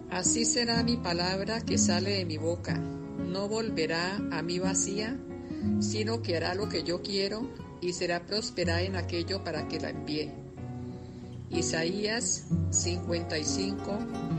Así será mi palabra que sale de mi boca. No volverá a mí vacía, sino que hará lo que yo quiero y será prosperada en aquello para que la envíe. Isaías 55,